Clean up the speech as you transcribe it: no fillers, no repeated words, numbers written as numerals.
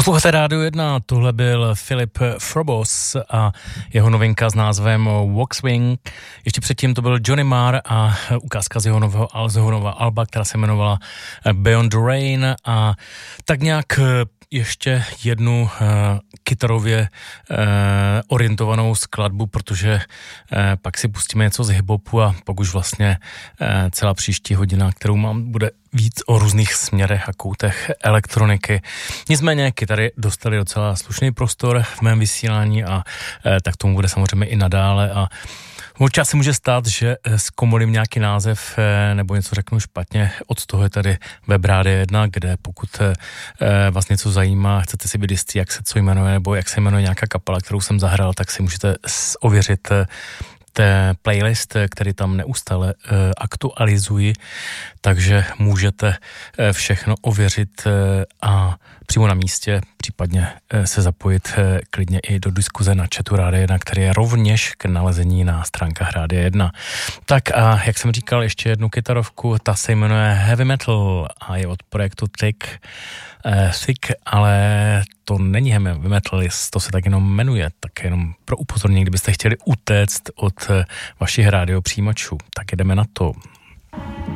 Posloucháte Rádio 1, tohle byl Philip Frobos a jeho novinka s názvem Walkswing. Ještě předtím to byl Johnny Marr a ukázka z jeho nového alba, která se jmenovala Beyond the Rain, a tak nějak ještě jednu kytarově orientovanou skladbu, protože pak si pustíme něco z hip-hopu a pak už vlastně celá příští hodina, kterou mám, bude víc o různých směrech a koutech elektroniky. Nicméně kytary dostali docela slušný prostor v mém vysílání a tak tomu bude samozřejmě i nadále. A určitě se může stát, že zkomolím nějaký název nebo něco řeknu špatně. Od toho je tady web Rádia 1, kde pokud vás něco zajímá, chcete si být jistý, jak se co jmenuje nebo jak se jmenuje nějaká kapela, kterou jsem zahrál, tak si můžete ověřit playlist, který tam neustále aktualizuji, takže můžete všechno ověřit a přímo na místě, případně se zapojit klidně i do diskuze na chatu Rádia 1, který je rovněž k nalezení na stránkách Rádia 1. Tak a jak jsem říkal, ještě jednu kytarovku, ta se jmenuje Heavy Metal a je od projektu Thick, ale to není heavy metal, to se tak jenom jmenuje, tak jenom pro upozornění, kdybyste chtěli utéct od vašich rádiopřijímačů, tak jdeme na to.